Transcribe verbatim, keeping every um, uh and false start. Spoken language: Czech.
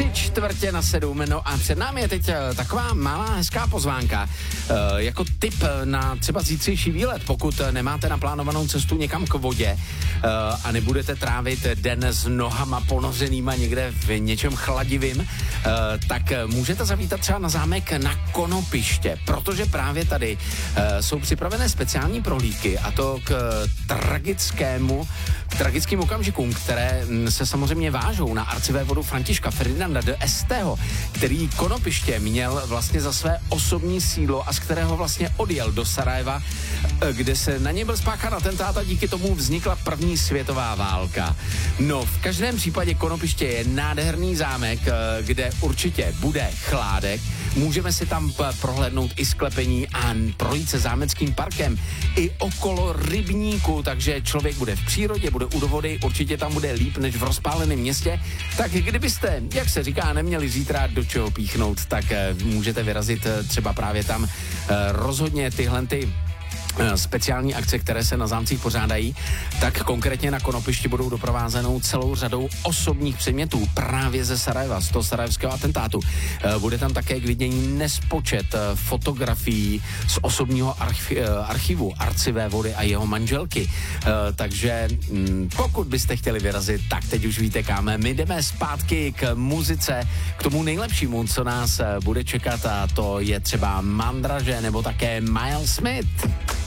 tři čtvrtě na sedm, no a před námi je teď taková malá hezká pozvánka, e, jako tip na třeba zítřejší výlet, pokud nemáte naplánovanou cestu někam k vodě e, a nebudete trávit den s nohama ponořenýma někde v něčem chladivým, e, tak můžete zavítat třeba na zámek na Konopiště, protože právě tady e, jsou připravené speciální prohlídky a to k tragickému, k tragickým okamžikům, které se samozřejmě vážou na arcivévodu Františka Ferdinanda de Esteho, který Konopiště měl vlastně za své osobní sídlo a z kterého vlastně odjel do Sarajeva, kde se na něj byl spáchán atentát a díky tomu vznikla první světová válka. No, v každém případě Konopiště je nádherný zámek, kde určitě bude chládek. Můžeme si tam prohlédnout i sklepení a projít se zámeckým parkem i okolo rybníku, takže člověk bude v přírodě, bude u vody, určitě tam bude líp než v rozpáleném městě. Tak kdybyste, jak se říká, neměli zítra do čeho píchnout, tak můžete vyrazit třeba právě tam. Rozhodně tyhle ty speciální akce, které se na zámcích pořádají, tak konkrétně na Konopišti budou doprovázenou celou řadou osobních předmětů právě ze Sarajeva, z toho sarajevského atentátu. Bude tam také k vidění nespočet fotografií z osobního archi- archivu arcivévody a jeho manželky. Takže pokud byste chtěli vyrazit, tak teď už víte kam. My jdeme zpátky k muzice, k tomu nejlepšímu, co nás bude čekat, a to je třeba Mandraže nebo také Miles Smith.